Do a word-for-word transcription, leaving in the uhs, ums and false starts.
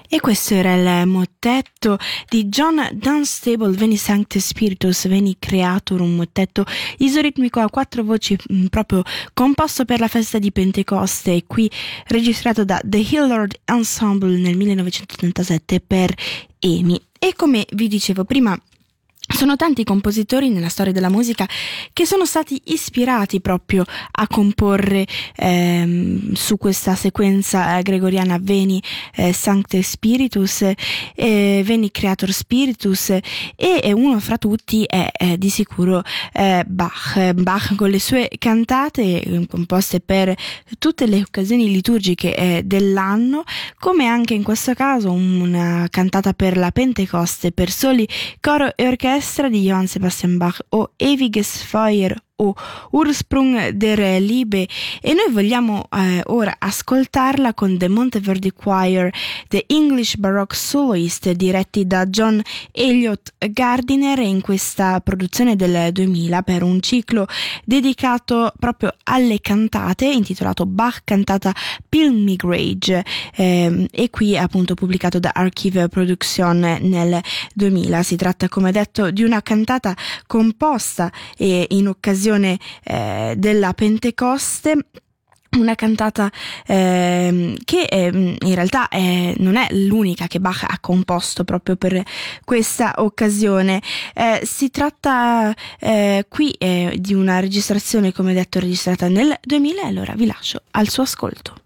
E questo era il mottetto di John Dunstable, Veni Sancte Spiritus, Veni Creator, un mottetto isoritmico a quattro voci mh, proprio composto per la festa di Pentecoste, e qui registrato da The Hilliard Ensemble nel millenovecentottantasette per EMI. E come vi dicevo prima, sono tanti i compositori nella storia della musica che sono stati ispirati proprio a comporre ehm, su questa sequenza eh, gregoriana Veni eh, Sancte Spiritus, eh, Veni Creator Spiritus, e, e uno fra tutti è, è di sicuro eh, Bach. Bach con le sue cantate eh, composte per tutte le occasioni liturgiche eh, dell'anno, come anche in questo caso una cantata per la Pentecoste per soli, coro e orchestra di Johann Sebastian Bach, o Ewiges Feuer o Ursprung der Liebe, e noi vogliamo eh, ora ascoltarla con The Monteverdi Choir, The English Baroque Soloist, diretti da John Elliott Gardiner, in questa produzione del duemila per un ciclo dedicato proprio alle cantate intitolato Bach Cantata Pilgrimage, eh, e qui appunto pubblicato da Archive Production nel duemila. Si tratta, come detto, di una cantata composta eh, in occasione Eh, della Pentecoste, una cantata eh, che eh, in realtà eh, non è l'unica che Bach ha composto proprio per questa occasione. Eh, si tratta eh, qui eh, di una registrazione, come detto, registrata nel duemila, e allora vi lascio al suo ascolto.